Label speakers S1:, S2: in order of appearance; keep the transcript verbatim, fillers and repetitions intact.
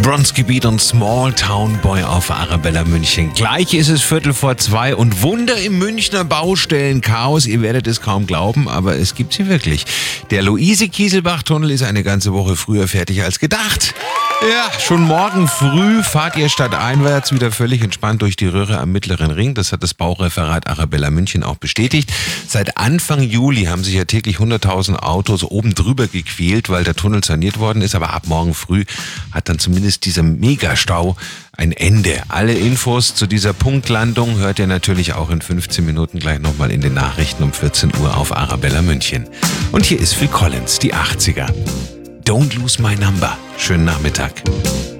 S1: Bronzegebiet und Small Town Boy auf Arabella München. Gleich ist es Viertel vor zwei und Wunder im Münchner Baustellenchaos. Ihr werdet es kaum glauben, aber es gibt sie wirklich. Der Luise-Kieselbach-Tunnel ist eine ganze Woche früher fertig als gedacht. Ja, schon morgen früh fahrt ihr stadteinwärts wieder völlig entspannt durch die Röhre am Mittleren Ring. Das hat das Baureferat Arabella München auch bestätigt. Seit Anfang Juli haben sich ja täglich hunderttausend Autos oben drüber gequält, weil der Tunnel saniert worden ist. Aber ab morgen früh hat dann zumindest dieser Megastau ein Ende. Alle Infos zu dieser Punktlandung hört ihr natürlich auch in fünfzehn Minuten gleich nochmal in den Nachrichten um vierzehn Uhr auf Arabella München. Und hier ist Phil Collins, die achtziger. Don't lose my number. Schönen Nachmittag.